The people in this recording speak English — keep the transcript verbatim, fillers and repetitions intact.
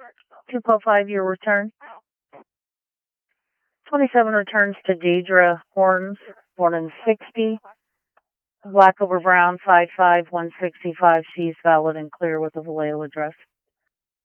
two point five year return. twenty-seven returns to Deidre Horns, born in sixty. Black over brown, five five, one sixty-five. She's valid and clear with a Vallejo address.